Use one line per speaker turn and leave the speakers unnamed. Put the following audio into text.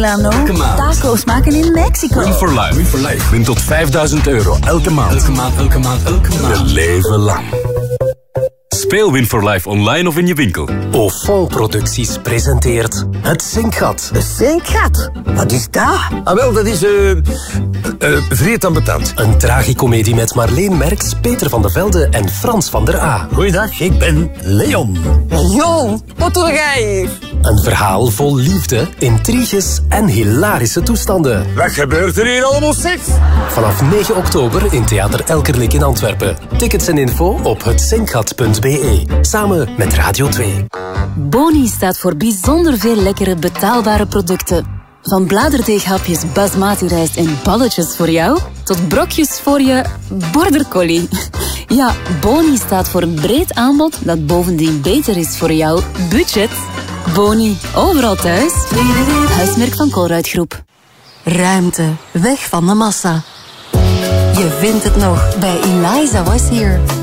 Milano. Taco's maken in Mexico.
Win for life. Win for life. Win tot €5.000 elke maand. Elke maand. Een leven lang. Speel Win for Life online of in je winkel.
Ofon Producties presenteert Het Zinkgat.
Het Zinkgat? Wat is dat?
Ah, wel, dat is vreed ambetant.
Een tragicomedie met Marleen Merks, Peter van de Velde en Frans van der A.
Goeiedag, ik ben Leon.
Leon, wat doe jij hier?
Een verhaal vol liefde, intriges en hilarische toestanden.
Wat gebeurt er hier allemaal, zeg?
Vanaf 9 oktober in Theater Elkerlijk in Antwerpen. Tickets en info op hetzinkgat.be. Samen met Radio 2.
Boni staat voor bijzonder veel lekkere betaalbare producten. Van bladerdeeghapjes basmati rijst en balletjes voor jou, tot brokjes voor je border collie. Ja, Boni staat voor een breed aanbod dat bovendien beter is voor jouw budget. Boni, overal thuis. Huismerk van Colruyt Groep.
Ruimte, weg van de massa. Je vindt het nog bij Eliza Was Here.